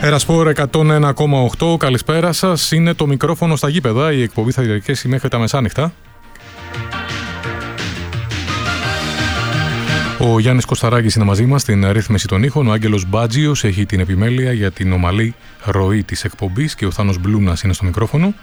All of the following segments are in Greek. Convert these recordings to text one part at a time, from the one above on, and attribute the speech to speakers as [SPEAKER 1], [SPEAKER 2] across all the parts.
[SPEAKER 1] Ερασπορ 101,8. Καλησπέρα σας. Είναι το μικρόφωνο στα γήπεδα. Η εκπομπή θα διαρκέσει μέχρι τα μεσάνυχτα. Ο Γιάννης Κωσταράκης είναι μαζί μας στην ρύθμιση των ήχων. Ο Άγγελος Μπάτζιος έχει την επιμέλεια για την ομαλή ροή της εκπομπής και ο Θάνος Μπλούνας είναι στο μικρόφωνο.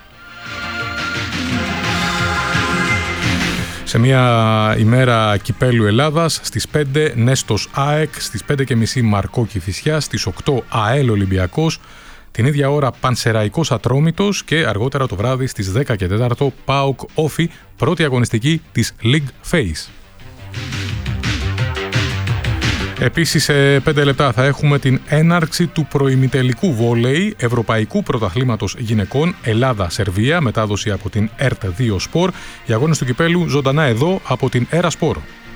[SPEAKER 1] Σε μια ημέρα κυπέλου Ελλάδας, στις 5 Νέστος ΑΕΚ, στις 5.30 Μαρκό Κηφισιάς, στις 8 ΑΕΛ Ολυμπιακός, την ίδια ώρα Πανσεραϊκός Ατρόμητος και αργότερα το βράδυ στις 10 και 4 ΠΑΟΚ Όφι, πρώτη αγωνιστική της League Phase. Επίσης, σε 5 λεπτά θα έχουμε την έναρξη του προημιτελικού βόλεϊ Ευρωπαϊκού Πρωταθλήματος Γυναικών Ελλάδα-Σερβία, μετάδοση από την ΕΡΤ2 Σπορ. Οι αγώνες του κυπέλου ζωντανά εδώ από την Ερασπορ.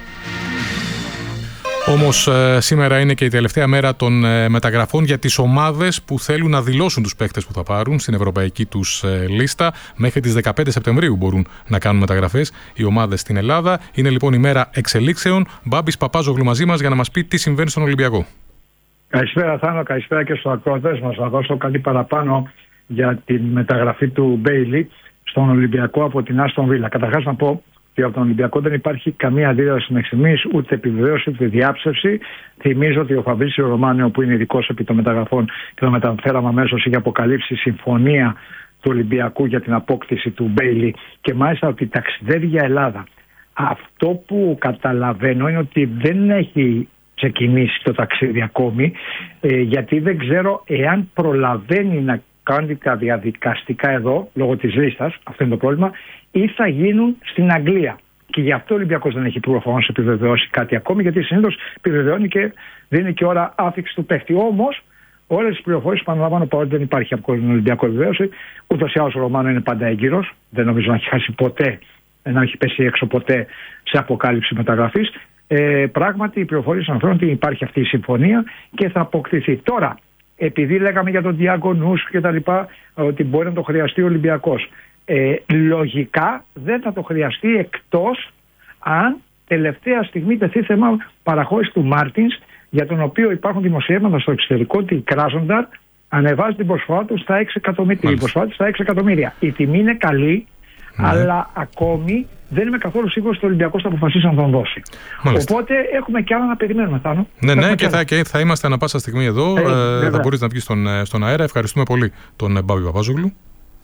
[SPEAKER 1] Όμως σήμερα είναι και η τελευταία μέρα των μεταγραφών για τις ομάδες που θέλουν να δηλώσουν τους παίκτες που θα πάρουν στην ευρωπαϊκή τους λίστα. Μέχρι τις 15 Σεπτεμβρίου μπορούν να κάνουν μεταγραφές οι ομάδες στην Ελλάδα. Είναι λοιπόν η μέρα εξελίξεων. Μπάμπης Παπάζογλου μαζί μας για να μας πει τι συμβαίνει στον Ολυμπιακό.
[SPEAKER 2] Καλησπέρα Θάνο, καλησπέρα και στους ακροατές μας. Θα δώσω κάτι παραπάνω για τη μεταγραφή του Μπέιλι στον Ολυμπιακό από την Άστον Βίλα. Καταρχάς να πω ότι από τον Ολυμπιακό δεν υπάρχει καμία αντίδραση μέχρι στιγμής, ούτε επιβεβαίωση ούτε διάψευση. Θυμίζω ότι ο Φαμπρίσιο Ρωμάνιο, που είναι ειδικός επί των μεταγραφών και το μεταφέραμε αμέσως, είχε αποκαλύψει συμφωνία του Ολυμπιακού για την απόκτηση του Μπέιλι και μάλιστα ότι ταξιδεύει για Ελλάδα. Αυτό που καταλαβαίνω είναι ότι δεν έχει ξεκινήσει το ταξίδι ακόμη, γιατί δεν ξέρω εάν προλαβαίνει να κάνει τα διαδικαστικά εδώ, λόγω της λίστας, αυτό είναι το πρόβλημα, ή θα γίνουν στην Αγγλία. Και γι' αυτό ο Ολυμπιακός δεν έχει προφανώς επιβεβαιώσει κάτι ακόμη, γιατί συνήθως επιβεβαιώνει και δίνει και ώρα άφηξη του παίχτη. Όμως, όλες τις πληροφορίες, παραλαμβάνω, παρότι δεν υπάρχει από τον Ολυμπιακό επιβεβαίωση, ούτως ή άλλως ο Ρωμάνο είναι πάντα έγκυρος. Δεν νομίζω να έχει χάσει ποτέ, να έχει πέσει έξω ποτέ σε αποκάλυψη μεταγραφής. Πράγματι, οι πληροφορίες αναφέρουν ότι υπάρχει αυτή η συμφωνία και θα αποκτηθεί. Τώρα, επειδή λέγαμε για τον Διάγκο Νούσου και τα λοιπά, ότι μπορεί να το χρειαστεί ο Ολυμπιακός. Λογικά δεν θα το χρειαστεί, εκτός αν τελευταία στιγμή τεθεί θέμα παραχώρηση του Μάρτινς, για τον οποίο υπάρχουν δημοσιεύματα στο εξωτερικό ότι η Κράζονταρ ανεβάζει την προσφορά του στα 6 εκατομμύρια. Η προσφορά του στα 6 εκατομμύρια. Η τιμή είναι καλή, αλλά ακόμη δεν είμαι καθόλου σίγουρος ότι ο Ολυμπιακός θα αποφασίσει να τον δώσει. Μάλιστα. Οπότε έχουμε κι άλλα να περιμένουμε, Θάνο.
[SPEAKER 1] Ναι, και θα είμαστε ανα πάσα στιγμή εδώ. Θα μπορείς να βγεις στον αέρα. Ευχαριστούμε πολύ τον Μπάμπη Παπάζογλου.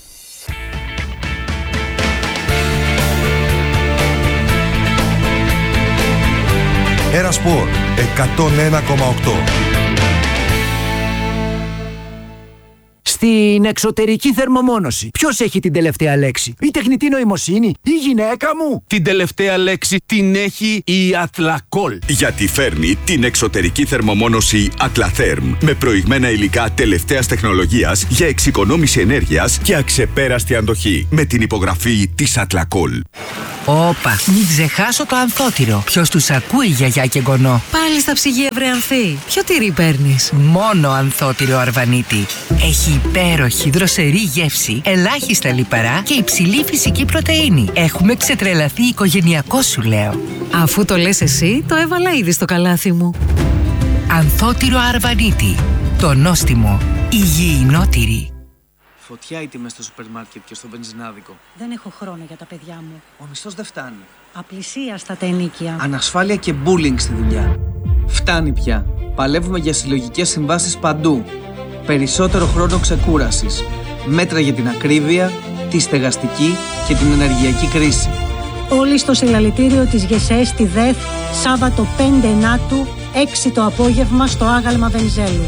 [SPEAKER 3] Ερασπορ 101,8.
[SPEAKER 4] Στην εξωτερική θερμομόνωση, ποιος έχει την τελευταία λέξη? Η τεχνητή νοημοσύνη, η γυναίκα μου?
[SPEAKER 5] Την τελευταία λέξη την έχει η Atlacool.
[SPEAKER 6] Γιατί φέρνει την εξωτερική θερμομόνωση Atlatherm με προηγμένα υλικά τελευταίας τεχνολογίας για εξοικονόμηση ενέργειας και αξεπέραστη αντοχή. Με την υπογραφή της Atlacool.
[SPEAKER 7] Όπα, μην ξεχάσω το ανθότυρο. Ποιος τους ακούει, γιαγιά και γονό?
[SPEAKER 8] Πάλι στα ψυγεία Βρεανθή. Ποιο τυρί παίρνεις?
[SPEAKER 7] Μόνο ανθότυρο Αρβανίτη. Έχει υπέροχη δροσερή γεύση, ελάχιστα λιπαρά και υψηλή φυσική πρωτεΐνη. Έχουμε ξετρελαθεί οικογενειακό, σου λέω.
[SPEAKER 8] Αφού το λες εσύ, το έβαλα ήδη στο καλάθι μου.
[SPEAKER 7] Ανθότυρο Αρβανίτη. Το νόστιμο. Υγιεινό τυρί.
[SPEAKER 9] Φωτιά οι τιμές στο σούπερ μάρκετ και στο βενζινάδικο.
[SPEAKER 10] Δεν έχω χρόνο για τα παιδιά μου.
[SPEAKER 9] Ο μισθός δεν φτάνει.
[SPEAKER 10] Απλησίαστα τα ενοίκια.
[SPEAKER 9] Ανασφάλεια και bullying στη δουλειά. Φτάνει πια. Παλεύουμε για συλλογικές συμβάσεις παντού. Περισσότερο χρόνο ξεκούρασης. Μέτρα για την ακρίβεια, τη στεγαστική και την ενεργειακή κρίση.
[SPEAKER 10] Όλοι στο συλλαλητήριο της ΓΕΣΕ στη ΔΕΘ, Σάββατο 5 Ενάτου, 6 το απόγευμα στο άγαλμα Βενιζέλου.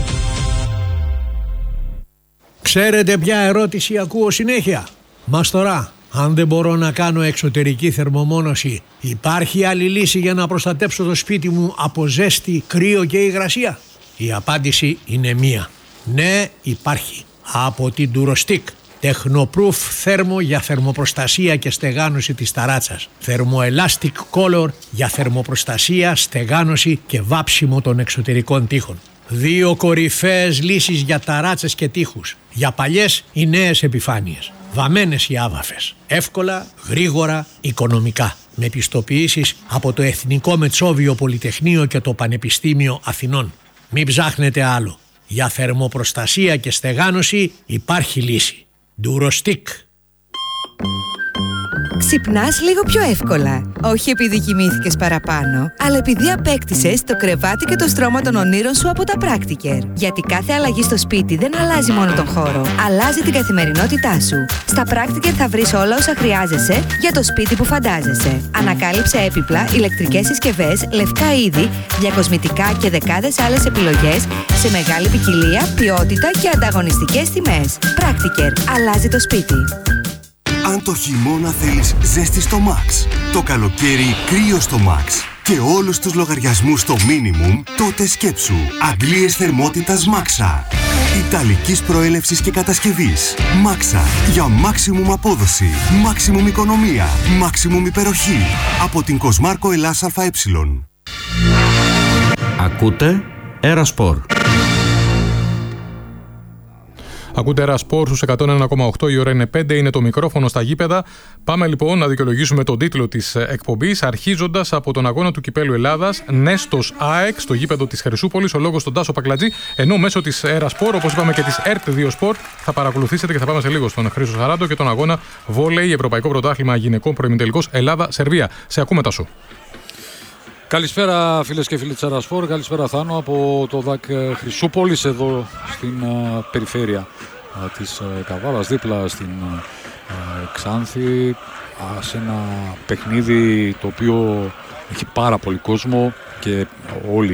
[SPEAKER 11] Ξέρετε ποια ερώτηση ακούω συνέχεια? Μαστορά, αν δεν μπορώ να κάνω εξωτερική θερμομόνωση, υπάρχει άλλη λύση για να προστατέψω το σπίτι μου από ζέστη, κρύο και υγρασία? Η απάντηση είναι μία. Ναι, υπάρχει. Από την Durostick. Technoproof θέρμο για θερμοπροστασία και στεγάνωση της ταράτσας. Thermoelastic Color για θερμοπροστασία, στεγάνωση και βάψιμο των εξωτερικών τοίχων. 2 κορυφαίες λύσεις για ταράτσες και τοίχους. Για παλιές ή νέες επιφάνειες. Βαμμένες ή άβαφες. Εύκολα, γρήγορα, οικονομικά. Με πιστοποιήσεις από το Εθνικό Μετσόβιο Πολυτεχνείο και το Πανεπιστήμιο Αθηνών. Μην ψάχνετε άλλο. Για θερμοπροστασία και στεγάνωση υπάρχει λύση. Ντουροστικ.
[SPEAKER 7] Ξυπνάς λίγο πιο εύκολα. Όχι επειδή κοιμήθηκες παραπάνω, αλλά επειδή απέκτησες το κρεβάτι και το στρώμα των ονείρων σου από τα Practiker. Γιατί κάθε αλλαγή στο σπίτι δεν αλλάζει μόνο τον χώρο, αλλάζει την καθημερινότητά σου. Στα Practiker θα βρεις όλα όσα χρειάζεσαι για το σπίτι που φαντάζεσαι. Ανακάλυψε έπιπλα, ηλεκτρικές συσκευές, λευκά είδη, διακοσμητικά και δεκάδες άλλες επιλογές σε μεγάλη ποικιλία, ποιότητα και ανταγωνιστικές τιμές. Practiker. Αλλάζει το σπίτι.
[SPEAKER 12] Αν το χειμώνα θέλεις ζέστη στο Max, το καλοκαίρι κρύο στο Max και όλους τους λογαριασμούς στο minimum, τότε σκέψου αντλίες θερμότητας Maxa. Ιταλικής προέλευσης και κατασκευής. Maxa για maximum απόδοση, maximum οικονομία, maximum υπεροχή. Από την Κοσμάρκο Ελλάς ΑΕ.
[SPEAKER 13] Ακούτε Aerosport.
[SPEAKER 1] Ακούτε Aerosport στους 101,8, η ώρα είναι 5, είναι το μικρόφωνο στα γήπεδα. Πάμε λοιπόν να δικαιολογήσουμε τον τίτλο της εκπομπής, αρχίζοντας από τον αγώνα του Κυπέλλου Ελλάδας, Νέστος ΑΕΚ, στο γήπεδο της Χρυσούπολης, ο λόγος στον Τάσο Πακλατζή, ενώ μέσω της Aerosport, όπως είπαμε και της ΕΡΤ2 Sport, θα παρακολουθήσετε και θα πάμε σε λίγο στον Χρήστο Σαράντο και τον αγώνα Βόλεϊ, Ευρωπαϊκό Πρωτάθλημα Γυναικών Προημιτελικός Ελλάδα-Σερβία. Σε ακούμε, Τάσο.
[SPEAKER 14] Καλησπέρα φίλες και φίλοι της Aerosport, καλησπέρα Θάνο από το ΔΑΚ Χρυσούπολης εδώ στην περιφέρεια της Καβάλας, δίπλα στην Ξάνθη, σε ένα παιχνίδι το οποίο έχει πάρα πολύ κόσμο και όλοι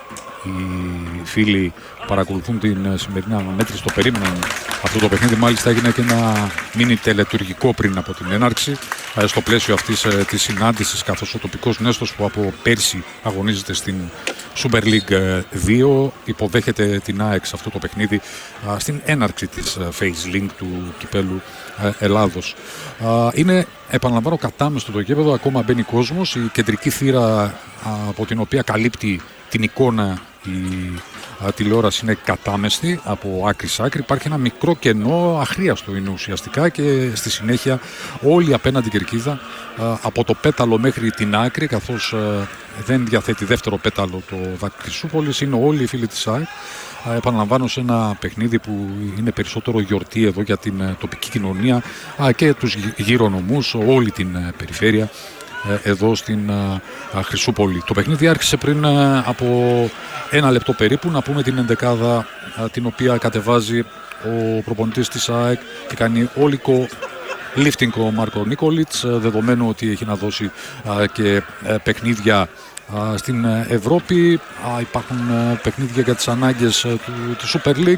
[SPEAKER 14] οι φίλοι που παρακολουθούν την σημερινή αναμέτρηση το περίμεναν αυτό το παιχνίδι. Μάλιστα έγινε και ένα μίνι τελετουργικό πριν από την έναρξη στο πλαίσιο αυτής της συνάντησης, καθώς ο τοπικός Νέστος που από πέρσι αγωνίζεται στην Super League 2 υποδέχεται την ΑΕΚ σε αυτό το παιχνίδι στην έναρξη της Phase Link του Κυπέλλου Ελλάδος. Είναι, επαναλαμβάνω, κατάμεστο το γήπεδο, ακόμα μπαίνει κόσμος. Η κεντρική θύρα από την οποία καλύπτει την εικόνα η τηλεόραση είναι κατάμεστη από άκρη σ' άκρη. Υπάρχει ένα μικρό κενό, αχρίαστο είναι ουσιαστικά, και στη συνέχεια όλη απέναντι κερκίδα από το πέταλο μέχρι την άκρη, καθώς δεν διαθέτει δεύτερο πέταλο το ΔΑΚ Χρυσούπολης, είναι όλοι οι φίλοι της ΑΕΚ. Επαναλαμβάνω, σε ένα παιχνίδι που είναι περισσότερο γιορτή εδώ για την τοπική κοινωνία και τους γύρω νομούς, όλη την περιφέρεια εδώ στην Χρυσούπολη. Το παιχνίδι άρχισε πριν από ένα λεπτό περίπου. Να πούμε την ενδεκάδα την οποία κατεβάζει ο προπονητής της ΑΕΚ και κάνει όλικο lifting ο Μάρκο Νίκολιτς, δεδομένου ότι έχει να δώσει και παιχνίδια στην Ευρώπη. Υπάρχουν παιχνίδια για τις ανάγκες του Super League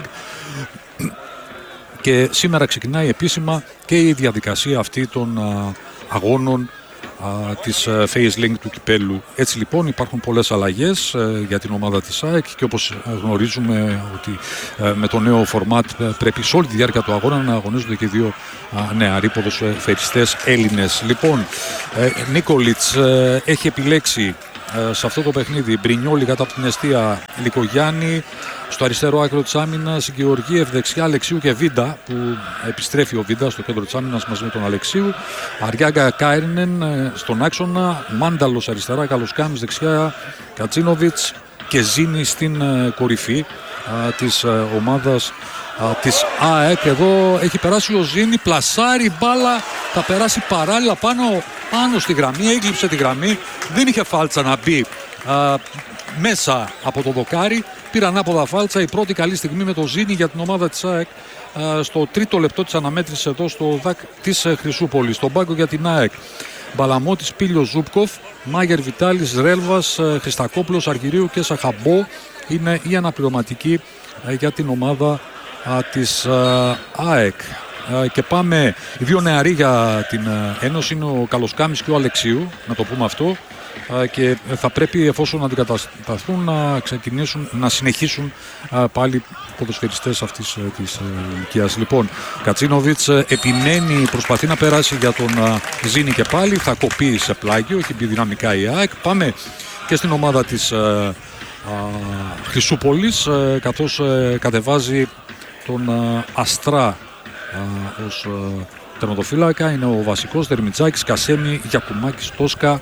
[SPEAKER 14] και σήμερα ξεκινάει επίσημα και η διαδικασία αυτή των αγώνων της Phase Link του Κυπέλλου. Έτσι λοιπόν υπάρχουν πολλές αλλαγές για την ομάδα της ΑΕΚ και όπως γνωρίζουμε ότι με το νέο φορμάτ πρέπει σε όλη τη διάρκεια του αγώνα να αγωνίζονται και δύο νεαροί ποδοσφαιριστές Έλληνες. Λοιπόν, Νίκολιτς έχει επιλέξει σε αυτό το παιχνίδι Μπρινιόλι κατά από την εστία, Λικογιάννη στο αριστερό άκρο της άμυνας, Γεωργίευ δεξιά, Αλεξίου και Βίντα, που επιστρέφει ο Βίντα στο κέντρο της άμυνας μαζί με τον Αλεξίου, Αριάγκα Κάιρνεν στον άξονα, Μάνταλος αριστερά, Καλοσκάμις δεξιά, Κατσίνοβιτς και Ζήνη στην κορυφή της ομάδας της ΑΕΚ. Εδώ έχει περάσει ο Ζήνη, πλασάρει μπάλα, θα περάσει παράλληλα πάνω στη γραμμή, έγλειψε τη γραμμή, δεν είχε φάλτσα να μπει μέσα από το δοκάρι, πήρε ανάποδα φάλτσα. Η πρώτη καλή στιγμή με το Ζήνη για την ομάδα της ΑΕΚ στο τρίτο λεπτό της αναμέτρησης εδώ στο ΔΑΚ της Χρυσούπολης. Στον πάγκο για την ΑΕΚ Μπαλαμώτης, Πίλιος, Ζούπκοφ, Μάγερ, Βιτάλης, Ρέλβας, Χριστακόπουλος, Αργυρίου και Σαχαμπό είναι η αναπληρωματική για την ομάδα της ΑΕΚ. Και πάμε, οι δύο νεαροί για την Ένωση είναι ο Καλοσκάμης και ο Αλεξίου, να το πούμε αυτό, και θα πρέπει, εφόσον αντικατασταθούν, να συνεχίσουν πάλι ποδοσφαιριστές αυτής της ηλικίας. Λοιπόν, Κατσίνοβιτς επιμένει, προσπαθεί να περάσει για τον Ζήνη και πάλι, θα κοπεί σε πλάγιο, έχει μπει δυναμικά η ΑΕΚ. Πάμε και στην ομάδα της Χρυσούπολης, καθώς κατεβάζει τον Αστρά ως τερματοφύλακα. Είναι ο βασικός, Δερμιτζάκης, Κασέμι, Γιακουμάκης, Τόσκα,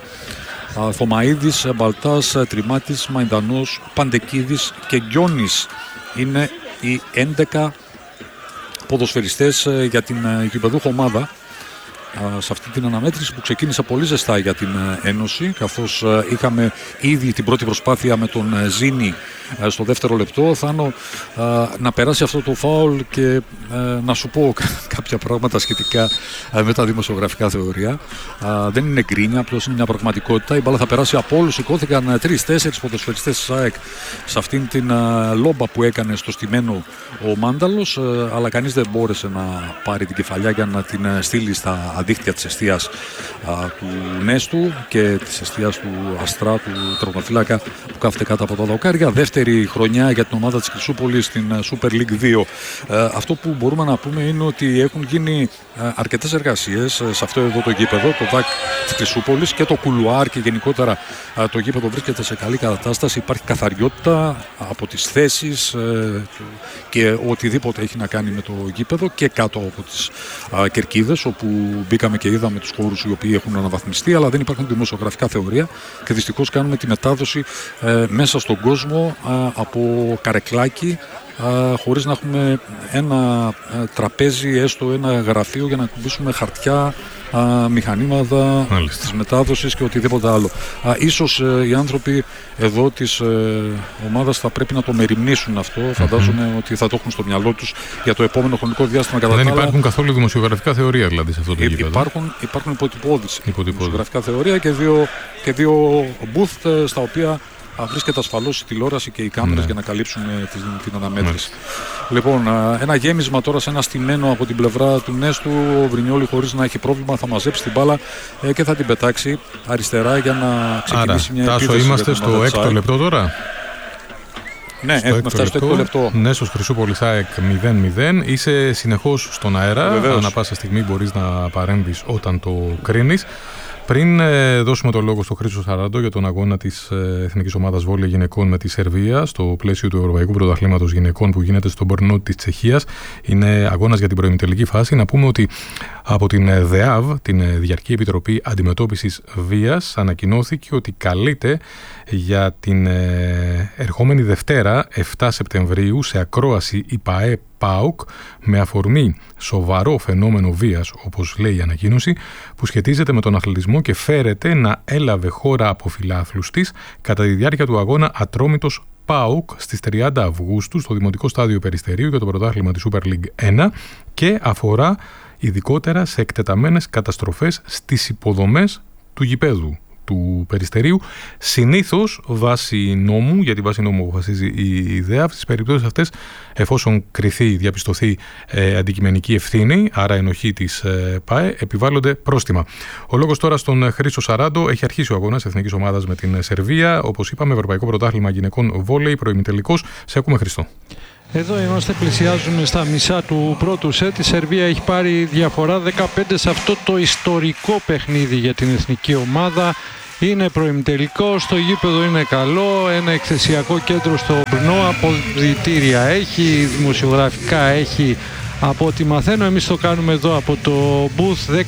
[SPEAKER 14] Θωμαΐδης, Μπαλτάς, Τριμάτης, Μαϊντανός, Παντεκίδης και Γκιόνης είναι οι 11 ποδοσφαιριστές για την γηπεδούχο ομάδα σε αυτή την αναμέτρηση που ξεκίνησε πολύ ζεστά για την Ένωση, καθώς είχαμε ήδη την πρώτη προσπάθεια με τον Ζήνη στο δεύτερο λεπτό. Θάνο, να περάσει αυτό το φάουλ και να σου πω κάποια πράγματα σχετικά με τα δημοσιογραφικά θεωρία. Δεν είναι γκρίνια, απλώς είναι μια πραγματικότητα. Η μπάλα θα περάσει από όλους. Σηκώθηκαν 3-4 ποδοσφαιριστές της ΑΕΚ σε αυτήν την λόμπα που έκανε στο στημένο ο Μάνταλος, αλλά κανείς δεν μπόρεσε να πάρει την κεφαλιά για να την στείλει στα δίχτυα της εστίας του Νέστου και της εστίας του Αστρά, του τερματοφύλακα που κάθεται κάτω από τα δοκάρια. Δεύτερη χρονιά για την ομάδα της Χρυσούπολης στην Super League 2. Αυτό που μπορούμε να πούμε είναι ότι έχουν γίνει αρκετές εργασίες σε αυτό εδώ το γήπεδο, το ΔΑΚ της Χρυσούπολης, και το κουλουάρ και γενικότερα το γήπεδο βρίσκεται σε καλή κατάσταση. Υπάρχει καθαριότητα από τις θέσεις και οτιδήποτε έχει να κάνει με το γήπεδο και κάτω από τις κερκίδες, όπου μπήκαμε και είδαμε τους χώρους οι οποίοι έχουν αναβαθμιστεί, αλλά δεν υπάρχουν δημοσιογραφικά θεωρία και δυστυχώς κάνουμε τη μετάδοση μέσα στον κόσμο από καρεκλάκι, χωρίς να έχουμε ένα τραπέζι, έστω ένα γραφείο για να κουμπίσουμε χαρτιά, μηχανήματα της μετάδοσης και οτιδήποτε άλλο. Ίσως οι άνθρωποι εδώ της ομάδας θα πρέπει να το μεριμνήσουν αυτό. Φαντάζομαι ότι θα το έχουν στο μυαλό τους για το επόμενο χρονικό διάστημα.
[SPEAKER 1] Δεν υπάρχουν καθόλου δημοσιογραφικά θεωρία δηλαδή σε αυτό το γήπεδο.
[SPEAKER 14] Υπάρχουν υποτυπώδεις δημοσιογραφικά θεωρία και δύο booth στα οποία βρίσκεται ασφαλώς η τηλεόραση και οι κάμερες για να καλύψουν την αναμέτρηση. Λοιπόν, ένα γέμισμα τώρα σε ένα στημένο από την πλευρά του Νέστου. Ο Βρινιόλη, χωρίς να έχει πρόβλημα, θα μαζέψει την μπάλα και θα την πετάξει αριστερά για να ξεκινήσει μια επίθεση.
[SPEAKER 1] Τάσο, είμαστε στο 6ο λεπτό τώρα.
[SPEAKER 14] Ναι, έχουμε φτάσει στο 6ο λεπτό.
[SPEAKER 1] Νέστος Χρυσούπολης ΑΕΚ 0-0. Είσαι συνεχώς στον αέρα. Ανά πάσα στιγμή μπορείς να παρέμβεις όταν το κρίνεις. Πριν δώσουμε το λόγο στον Χρήστο Σαράντο για τον αγώνα της Εθνικής Ομάδας Βόλεϊ Γυναικών με τη Σερβία στο πλαίσιο του Ευρωπαϊκού Πρωταθλήματος Γυναικών που γίνεται στον Μπορνό της Τσεχίας, είναι αγώνας για την προημιτελική φάση. Να πούμε ότι από την ΔΕΑΒ, την Διαρκή Επιτροπή Αντιμετώπισης Βίας, ανακοινώθηκε ότι καλείται για την ερχόμενη Δευτέρα 7 Σεπτεμβρίου σε ακρόαση η ΠΑΕ-ΠΑΟΚ με αφορμή σοβαρό φαινόμενο βίας, όπως λέει η ανακοίνωση, που σχετίζεται με τον αθλητισμό και φέρεται να έλαβε χώρα από φιλάθλους της κατά τη διάρκεια του αγώνα Ατρόμητος ΠΑΟΚ στις 30 Αυγούστου στο Δημοτικό Στάδιο Περιστερίου για το πρωτάθλημα της Super League 1 και αφορά ειδικότερα σε εκτεταμένες καταστροφές στις υποδομές του γηπέδου του Περιστερίου, συνήθως βάσει νόμου, γιατί βάσει νόμου αποφασίζει η ιδέα, στις περιπτώσεις αυτές, εφόσον κριθεί, διαπιστωθεί αντικειμενική ευθύνη, άρα ενοχή της ΠΑΕ, επιβάλλονται πρόστιμα. Ο λόγος τώρα στον Χρήστο Σαράντο. Έχει αρχίσει ο αγώνας Εθνικής Ομάδας με την Σερβία. Όπως είπαμε, Ευρωπαϊκό Πρωτάθλημα Γυναικών Βόλεϊ, προημιτελικός. Σε ακούμε, Χρήστο.
[SPEAKER 15] Εδώ είμαστε, πλησιάζουμε στα μισά του πρώτου σετ. Η Σερβία έχει πάρει διαφορά 15 σε αυτό το ιστορικό παιχνίδι για την εθνική ομάδα. Είναι προημιτελικό, στο γήπεδο είναι καλό, ένα εκθεσιακό κέντρο στο Μπρνό, αποδυτήρια έχει, δημοσιογραφικά έχει, από ό,τι μαθαίνω. Εμείς το κάνουμε εδώ από το Booth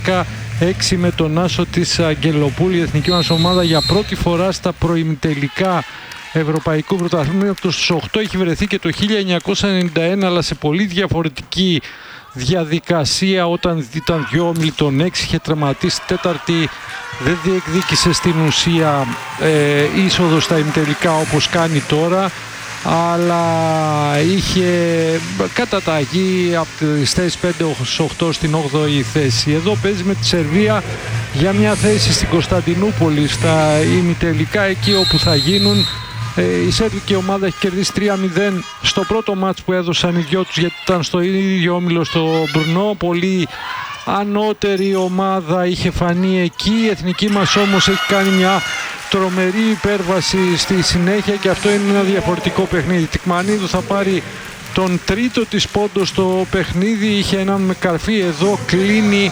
[SPEAKER 15] 16 με τον άσο της Αγγελοπούλη. Η εθνική μας ομάδα για πρώτη φορά στα προημιτελικά Ευρωπαϊκού Πρωταθλήματος στους 8 έχει βρεθεί και το 1991, αλλά σε πολύ διαφορετική διαδικασία. Όταν ήταν δυο όμιλοι των 6, είχε τερματίσει τέταρτη, δεν διεκδίκησε στην ουσία είσοδο στα ημιτελικά όπως κάνει τώρα, αλλά είχε καταταγή από τις θέσεις 5-8 στην 8η θέση. Εδώ παίζει με τη Σερβία για μια θέση στην Κωνσταντινούπολη στα ημιτελικά, εκεί όπου θα γίνουν. Η σερβική ομάδα έχει κερδίσει 3-0 στο πρώτο μάτς που έδωσαν οι δυο τους, γιατί ήταν στο ίδιο όμιλο στο Μπρνό. Πολύ ανώτερη ομάδα είχε φανεί εκεί. Η εθνική μας όμως έχει κάνει μια τρομερή υπέρβαση στη συνέχεια και αυτό είναι ένα διαφορετικό παιχνίδι. Η Τικμανίδου θα πάρει τον τρίτο της πόντο στο παιχνίδι. Είχε έναν με καρφί, εδώ κλείνει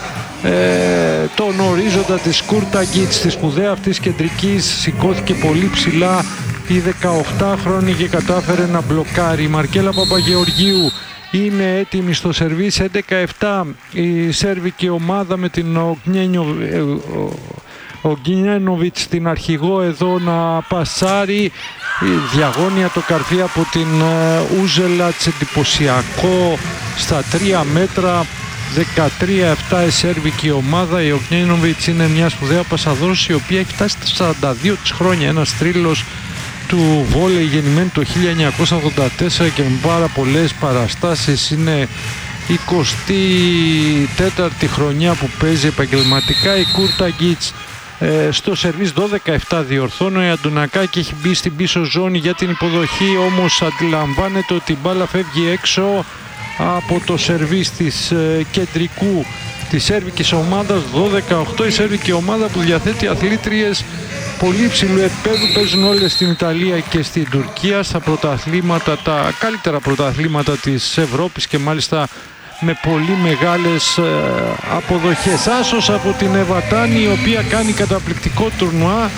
[SPEAKER 15] τον ορίζοντα της Κούρταγκιτς, της σπουδαία αυτής κεντρικής. Σηκώθηκε πολύ ψηλά η 18χρονη και κατάφερε να μπλοκάρει. Η Μαρκέλα Παπαγεωργίου είναι έτοιμη στο σερβίς. 11-7 η σέρβικη ομάδα με την Ογγινένοβιτς την αρχηγό εδώ να πασάρει Η διαγώνια το καρφί από την Ούζελατς, εντυπωσιακό στα 3 μέτρα. 13-7 η σέρβικη ομάδα. Η Ογνιένοβιτς είναι μια σπουδαία πασαδόρος η οποία έχει φτάσει στα 42 της χρόνια. Ένας θρύλος του βόλεϊ, γεννημένη το 1984 και με πάρα πολλές παραστάσεις. Είναι 24η χρονιά που παίζει επαγγελματικά. Η Κούρταγκιτς στο σερβίς 12-7 διορθώνω. Η Αντουνακάκη έχει μπει στην πίσω ζώνη για την υποδοχή, όμως αντιλαμβάνεται ότι η μπάλα φεύγει έξω από το σερβίς της κεντρικού της σέρβικης ομάδας. 12-8 η σέρβικη ομάδα που διαθέτει αθλήτριες πολύ υψηλού επίπεδου, παίζουν όλες στην Ιταλία και στην Τουρκία στα πρωταθλήματα, τα καλύτερα πρωταθλήματα της Ευρώπης και μάλιστα με πολύ μεγάλες αποδοχές. Άσος από την Εβατάνη, η οποία κάνει καταπληκτικό τουρνουά.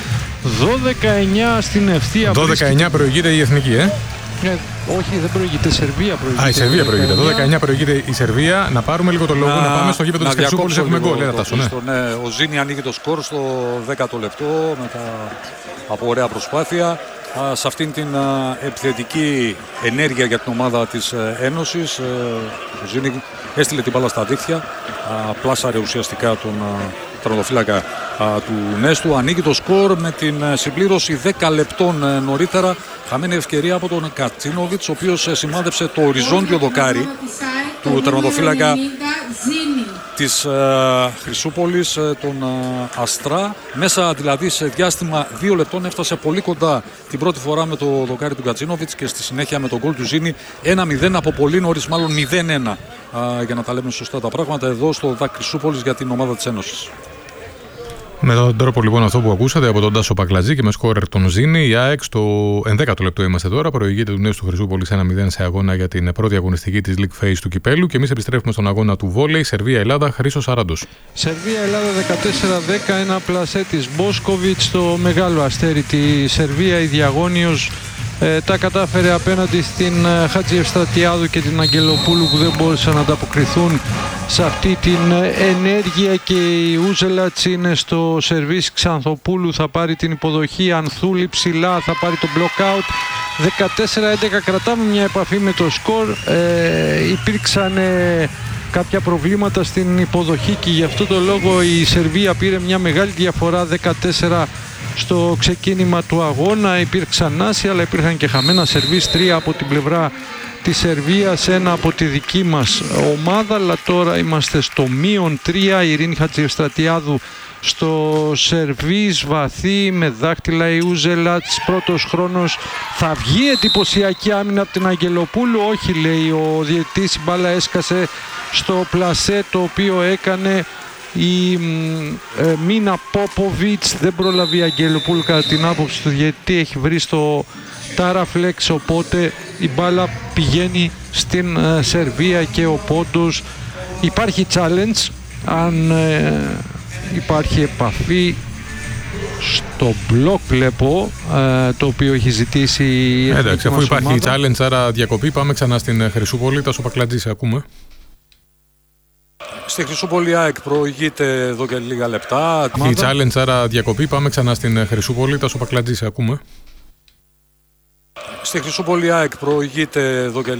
[SPEAKER 15] 12-9 στην ευθεία.
[SPEAKER 1] 12-9 προηγείται η εθνική,
[SPEAKER 15] όχι, δεν προηγείται, η Σερβία προηγείται.
[SPEAKER 1] Η Σερβία προηγείται. 12-9 προηγείται η Σερβία. Να πάρουμε λίγο το λόγο, να πάμε στο γήπεδο της Χρυσούπολης. Έχουμε γκολ.
[SPEAKER 14] Ο Ζήνη ανοίγει το σκορ στο 10ο λεπτό από ωραία προσπάθεια. Σε αυτήν την επιθετική ενέργεια για την ομάδα της Ένωσης, ο Ζήνη έστειλε την μπάλα στα δίχτυα, πλάσαρε ουσιαστικά τον τερματοφύλακα του Νέστου. Ανοίγει το σκορ με την συμπλήρωση 10 λεπτών νωρίτερα. Χαμένη ευκαιρία από τον Κατσίνοβιτς, ο οποίος σημάδεψε το οριζόντιο δοκάρι του τερματοφύλακα της Χρυσούπολης, τον Αστρά. Μέσα δηλαδή σε διάστημα 2 λεπτών έφτασε πολύ κοντά την πρώτη φορά με το δοκάρι του Κατσίνοβιτς και στη συνέχεια με τον γκολ του Ζήνη. 1-0 από πολύ νωρίς, μάλλον 0-1 για να τα λέμε σωστά τα πράγματα εδώ στο ΔΑΚ Χρυσούπολης για την ομάδα της Ένωσης.
[SPEAKER 1] Με τον τρόπο λοιπόν αυτό που ακούσατε από τον Τάσο Πακλατζή και με σκόρερ τον Ζήνη, η ΑΕΚ στο 11ο λεπτό είμαστε τώρα, προηγείται του Νέου του Χρυσούπολης 1-0 σε αγώνα για την πρώτη αγωνιστική της League Phase του Κυπέλου και εμείς επιστρέφουμε στον αγώνα του βόλεϊ. Σερβία-Ελλάδα, Χρήστος Αράντος.
[SPEAKER 15] Σερβία-Ελλάδα 14-10, ένα πλασέ της Μπόσκοβιτς στο Μεγάλο Αστέρι. Τη Σερβία η διαγώνιος τα κατάφερε απέναντι στην Χατζιευστρατιάδου και την Αγγελοπούλου που δεν μπόρεσαν να ανταποκριθούν σε αυτή την ενέργεια και η Ούζελατς είναι στο σερβίς Ξανθοπούλου, θα πάρει την υποδοχή, Ανθούλη ψηλά, θα πάρει το block out. 14-11, κρατάμε μια επαφή με το σκορ, υπήρξαν κάποια προβλήματα στην υποδοχή και γι' αυτό το λόγο η Σερβία πήρε μια μεγάλη διαφορά 14 στο ξεκίνημα του αγώνα. Υπήρξαν άσια αλλά υπήρχαν και χαμένα σερβίς, 3 από την πλευρά της Σερβίας, 1 από τη δική μας ομάδα, αλλά τώρα είμαστε στο -3. Η Ειρήνη Χατζιευστρατιάδου στο σερβίς, βαθύ με δάχτυλα η Ούζελατς, πρώτος χρόνος, θα βγει εντυπωσιακή άμυνα από την Αγγελοπούλου, όχι λέει ο διαιτητής, η μπάλα έσκασε στο πλασέ το οποίο έκανε η Μίνα Πόποβιτς, δεν πρόλαβε η Αγγελοπούλου κατά την άποψη του διαιτητή, έχει βρει στο τάραφλεξ, οπότε η μπάλα πηγαίνει στην Σερβία και ο πόντος. Υπάρχει challenge, αν υπάρχει επαφή στο μπλοκ βλέπω, το οποίο έχει ζητήσει η
[SPEAKER 1] εντάξει, αφού υπάρχει challenge, άρα διακοπή, πάμε ξανά στην Χρυσούπολη. Τάσο Πακλατζή, σε ακούμε.
[SPEAKER 14] Στη Χρυσούπολη ΑΕΚ προηγείται εδώ και λίγα λεπτά.
[SPEAKER 1] Η challenge, άρα διακοπή, πάμε ξανά στην Χρυσούπολη. Τάσο Πακλατζή, σε ακούμε.
[SPEAKER 14] Στη Χρυσούπολη ΑΕΚ προηγείται εδώ και